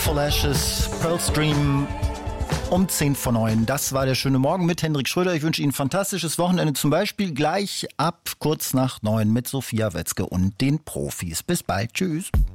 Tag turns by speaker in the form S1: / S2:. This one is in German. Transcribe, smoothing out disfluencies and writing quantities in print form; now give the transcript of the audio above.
S1: Beautiful Ashes, Pearl Stream um 10:09. Das war der schöne Morgen mit Hendrik Schröder. Ich wünsche Ihnen ein fantastisches Wochenende, zum Beispiel gleich ab kurz nach 9 mit Sophia Wetzke und den Profis. Bis bald. Tschüss.